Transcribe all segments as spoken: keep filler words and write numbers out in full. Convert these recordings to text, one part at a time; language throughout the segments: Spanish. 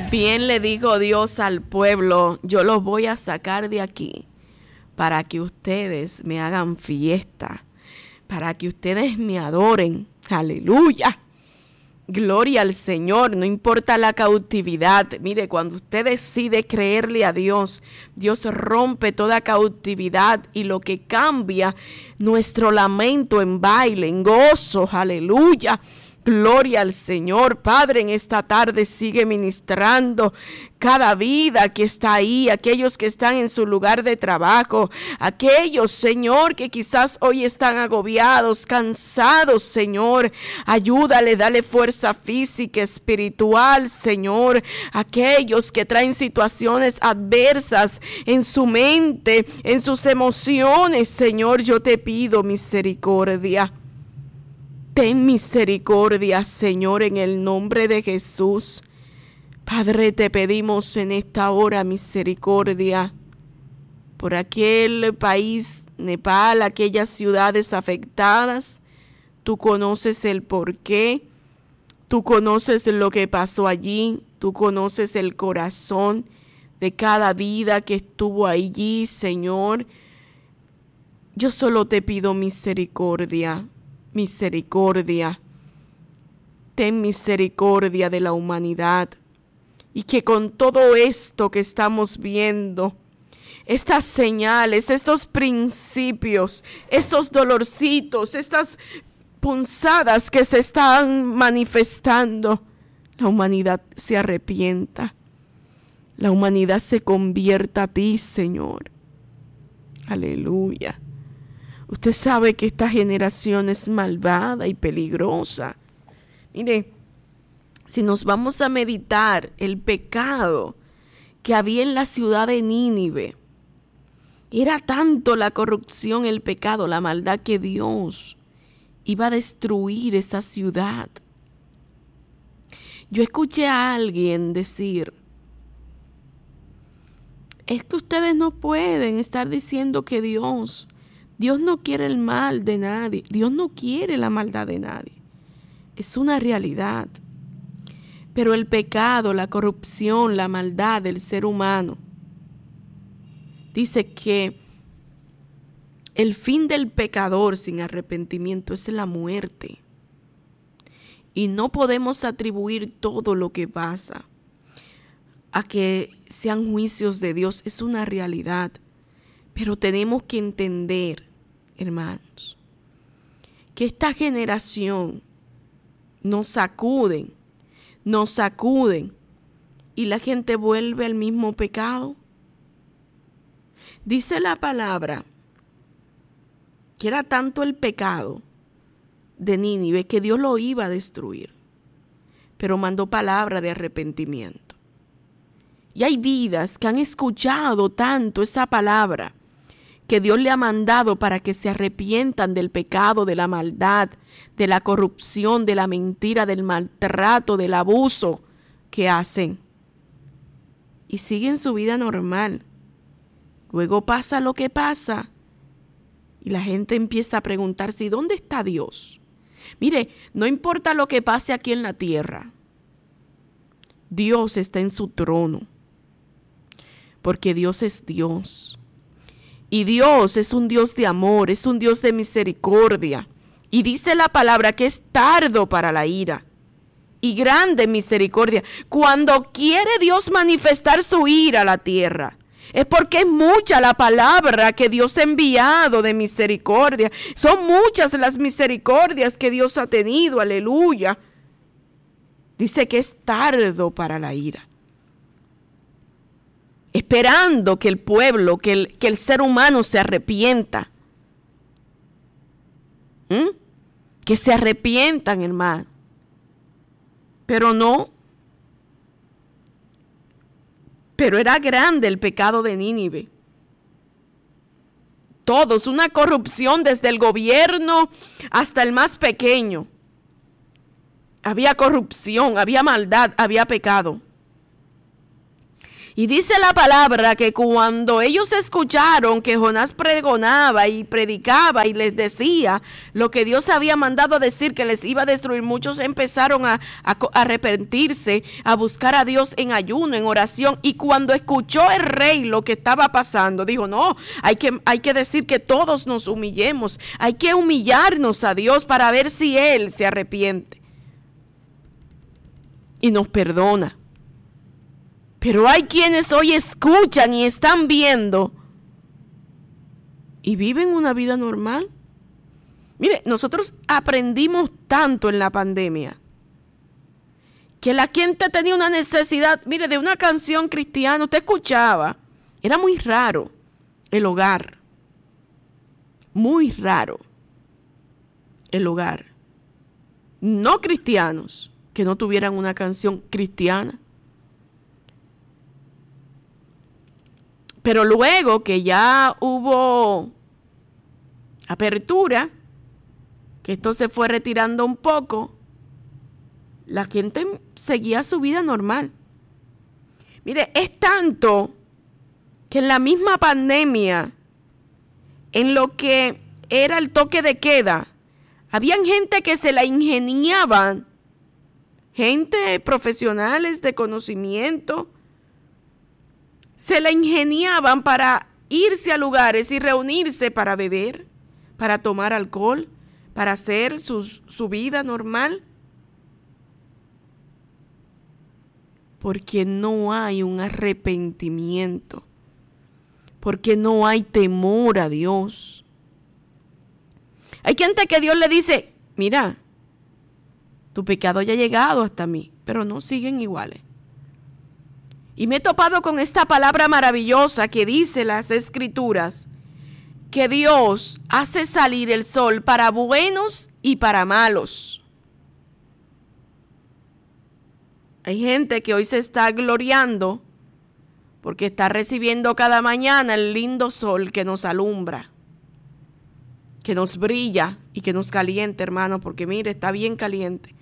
Bien le dijo Dios al pueblo, yo los voy a sacar de aquí para que ustedes me hagan fiesta, para que ustedes me adoren. Aleluya. Gloria al Señor, no importa la cautividad. Mire, cuando usted decide creerle a Dios, Dios rompe toda cautividad y lo que cambia nuestro lamento en baile, en gozo. Aleluya. Gloria al Señor. Padre, en esta tarde sigue ministrando cada vida que está ahí, aquellos que están en su lugar de trabajo, aquellos, Señor, que quizás hoy están agobiados, cansados, Señor. Ayúdale, dale fuerza física, espiritual, Señor. Aquellos que traen situaciones adversas en su mente, en sus emociones, Señor, yo te pido misericordia. Ten misericordia, Señor, en el nombre de Jesús. Padre, te pedimos en esta hora misericordia por aquel país, Nepal, aquellas ciudades afectadas. Tú conoces el porqué, tú conoces lo que pasó allí, tú conoces el corazón de cada vida que estuvo allí, Señor. Yo solo te pido misericordia. Misericordia, ten misericordia de la humanidad y que con todo esto que estamos viendo, estas señales, estos principios, estos dolorcitos, estas punzadas que se están manifestando, la humanidad se arrepienta, la humanidad se convierta a ti, Señor. Aleluya. Usted sabe que esta generación es malvada y peligrosa. Mire, si nos vamos a meditar el pecado que había en la ciudad de Nínive, era tanto la corrupción, el pecado, la maldad que Dios iba a destruir esa ciudad. Yo escuché a alguien decir, es que ustedes no pueden estar diciendo que Dios... Dios no quiere el mal de nadie. Dios no quiere la maldad de nadie. Es una realidad. Pero el pecado, la corrupción, la maldad del ser humano, dice que el fin del pecador sin arrepentimiento es la muerte. Y no podemos atribuir todo lo que pasa a que sean juicios de Dios. Es una realidad. Pero tenemos que entender, hermanos, que esta generación nos sacuden, nos sacuden y la gente vuelve al mismo pecado. Dice la palabra que era tanto el pecado de Nínive que Dios lo iba a destruir, pero mandó palabra de arrepentimiento. Y hay vidas que han escuchado tanto esa palabra que Dios le ha mandado para que se arrepientan del pecado, de la maldad, de la corrupción, de la mentira, del maltrato, del abuso que hacen. Y siguen su vida normal. Luego pasa lo que pasa y la gente empieza a preguntarse, ¿y dónde está Dios? Mire, no importa lo que pase aquí en la tierra, Dios está en su trono, porque Dios es Dios. Y Dios es un Dios de amor, es un Dios de misericordia. Y dice la palabra que es tardo para la ira y grande misericordia. Cuando quiere Dios manifestar su ira a la tierra, es porque es mucha la palabra que Dios ha enviado de misericordia. Son muchas las misericordias que Dios ha tenido, aleluya. Dice que es tardo para la ira. Esperando que el pueblo, que el, que el ser humano se arrepienta. ¿Mm? Que se arrepientan, hermano. Pero no. Pero era grande el pecado de Nínive. Todos, una corrupción desde el gobierno hasta el más pequeño. Había corrupción, había maldad, había pecado. Y dice la palabra que cuando ellos escucharon que Jonás pregonaba y predicaba y les decía lo que Dios había mandado decir, que les iba a destruir, muchos empezaron a, a, a arrepentirse, a buscar a Dios en ayuno, en oración. Y cuando escuchó el rey lo que estaba pasando, dijo, no, hay que, hay que decir que todos nos humillemos, hay que humillarnos a Dios para ver si Él se arrepiente y nos perdona. Pero hay quienes hoy escuchan y están viendo y viven una vida normal. Mire, nosotros aprendimos tanto en la pandemia que la gente tenía una necesidad, mire, de una canción cristiana. Usted escuchaba, era muy raro el hogar, muy raro el hogar. No cristianos que no tuvieran una canción cristiana. Pero luego que ya hubo apertura, que esto se fue retirando un poco, la gente seguía su vida normal. Mire, es tanto que en la misma pandemia, en lo que era el toque de queda, habían gente que se la ingeniaban, gente profesionales de conocimiento, se la ingeniaban para irse a lugares y reunirse para beber, para tomar alcohol, para hacer su, su vida normal. Porque no hay un arrepentimiento, porque no hay temor a Dios. Hay gente que Dios le dice, mira, tu pecado ya ha llegado hasta mí, pero no siguen iguales. Y me he topado con esta palabra maravillosa que dice las Escrituras, que Dios hace salir el sol para buenos y para malos. Hay gente que hoy se está gloriando porque está recibiendo cada mañana el lindo sol que nos alumbra, que nos brilla y que nos calienta, hermano, porque mire, está bien caliente.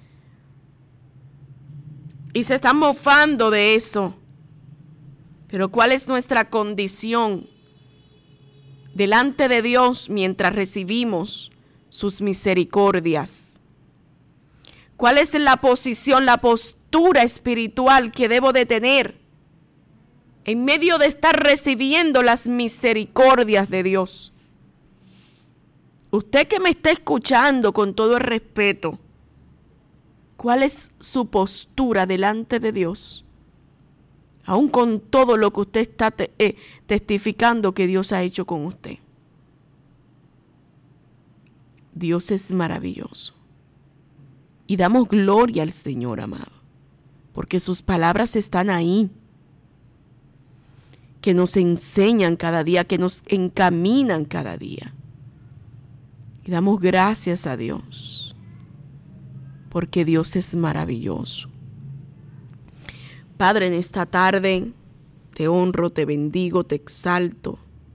Y se están mofando de eso. Pero ¿cuál es nuestra condición delante de Dios mientras recibimos sus misericordias? ¿Cuál es la posición, la postura espiritual que debo de tener en medio de estar recibiendo las misericordias de Dios? Usted que me está escuchando con todo el respeto, ¿cuál es su postura delante de Dios? Aún con todo lo que usted está te, eh, testificando que Dios ha hecho con usted. Dios es maravilloso. Y damos gloria al Señor, amado, porque sus palabras están ahí, que nos enseñan cada día, que nos encaminan cada día. Y damos gracias a Dios, porque Dios es maravilloso. Padre, en esta tarde te honro, te bendigo, te exalto.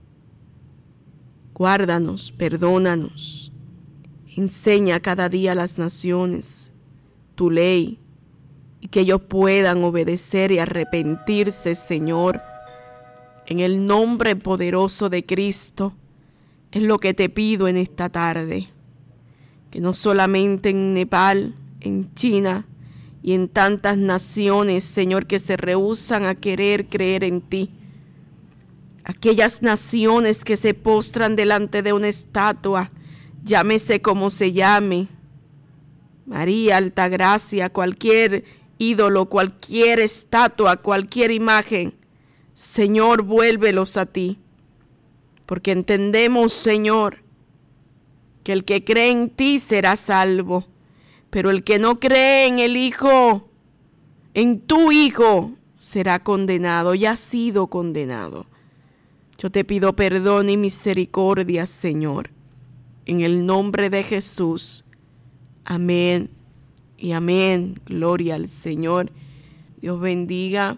Guárdanos, perdónanos. Enseña cada día a las naciones tu ley y que ellos puedan obedecer y arrepentirse, Señor. En el nombre poderoso de Cristo es lo que te pido en esta tarde. Que no solamente en Nepal, en China, y en tantas naciones, Señor, que se rehúsan a querer creer en ti. Aquellas naciones que se postran delante de una estatua, llámese como se llame, María, Altagracia, cualquier ídolo, cualquier estatua, cualquier imagen, Señor, vuélvelos a ti. Porque entendemos, Señor, que el que cree en ti será salvo. Pero el que no cree en el Hijo, en tu Hijo, será condenado y ha sido condenado. Yo te pido perdón y misericordia, Señor, en el nombre de Jesús. Amén y amén. Gloria al Señor. Dios bendiga.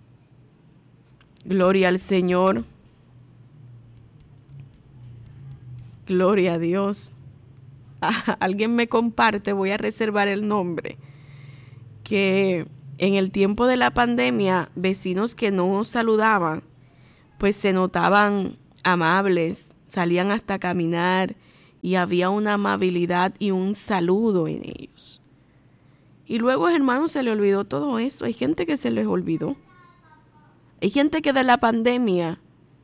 Gloria al Señor. Gloria a Dios. Alguien me comparte, voy a reservar el nombre, que En el tiempo de la pandemia, vecinos que no saludaban, pues se notaban amables, salían hasta a caminar y había una amabilidad y un saludo en ellos. Y luego, hermanos, se le olvidó todo eso. Hay gente que se les olvidó. Hay gente que de la pandemia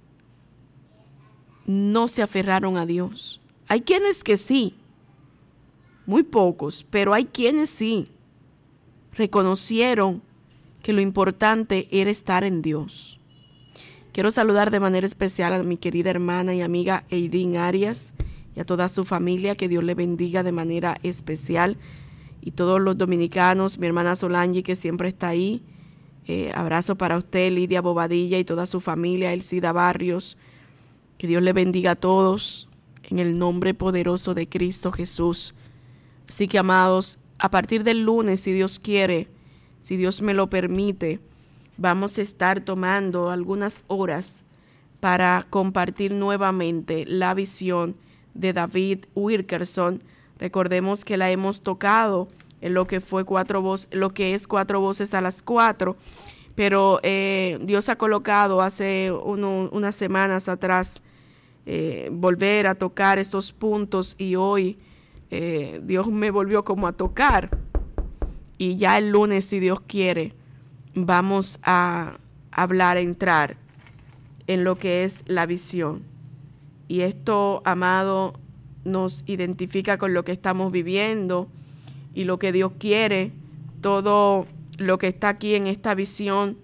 no se aferraron a Dios. Hay quienes que sí, muy pocos, pero hay quienes sí reconocieron que lo importante era estar en Dios. Quiero saludar de manera especial a mi querida hermana y amiga Eidín Arias y a toda su familia, que Dios le bendiga de manera especial. Y todos los dominicanos, mi hermana Solange, que siempre está ahí. Eh, abrazo para usted, Lidia Bobadilla y toda su familia, Elcida Barrios. Que Dios le bendiga a todos en el nombre poderoso de Cristo Jesús. Así que, amados, a partir del lunes, si Dios quiere, si Dios me lo permite, vamos a estar tomando algunas horas para compartir nuevamente la visión de David Wilkerson. Recordemos que la hemos tocado en lo que fue cuatro voces, lo que es cuatro voces a las cuatro, pero eh, Dios ha colocado hace uno, unas semanas atrás eh, volver a tocar estos puntos, y hoy eh, Dios me volvió como a tocar, y ya el lunes, si Dios quiere, vamos a hablar, a entrar en lo que es la visión. Y esto, amado, nos identifica con lo que estamos viviendo y lo que Dios quiere. Todo lo que está aquí en esta visión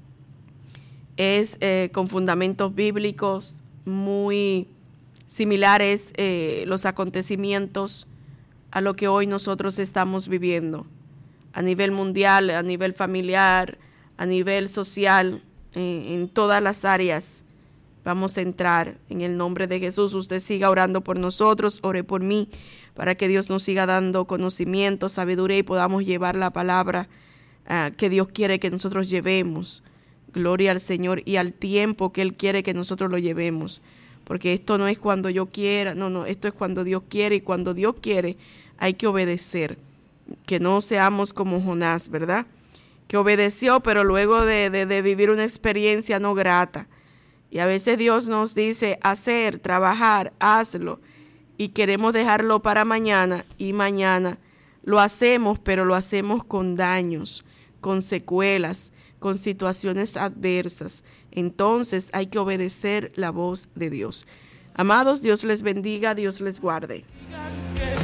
es eh, con fundamentos bíblicos muy similares, eh, los acontecimientos a lo que hoy nosotros estamos viviendo a nivel mundial, a nivel familiar, a nivel social, eh, en todas las áreas. Vamos a entrar en el nombre de Jesús. Usted siga orando por nosotros, ore por mí, para que Dios nos siga dando conocimiento, sabiduría, y podamos llevar la palabra uh, que Dios quiere que nosotros llevemos. Gloria al Señor, y al tiempo que Él quiere que nosotros lo llevemos. Porque esto no es cuando yo quiera, no, no, esto es cuando Dios quiere, y cuando Dios quiere hay que obedecer. Que no seamos como Jonás, ¿verdad? Que obedeció, pero luego de, de, de vivir una experiencia no grata. Y a veces Dios nos dice hacer, trabajar, hazlo, y queremos dejarlo para mañana, y mañana lo hacemos, pero lo hacemos con daños, con secuelas, con situaciones adversas. Entonces hay que obedecer la voz de Dios. Amados, Dios les bendiga, Dios les guarde.